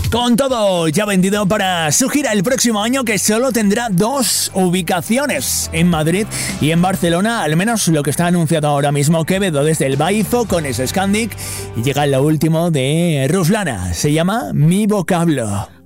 Con todo ya vendido para su gira el próximo año, que solo tendrá 2 ubicaciones, en Madrid y en Barcelona, al menos lo que está anunciado ahora mismo. Quevedo desde el Baifo con ese Scandic, y llega lo último de Ruslana, se llama Mi Vocablo.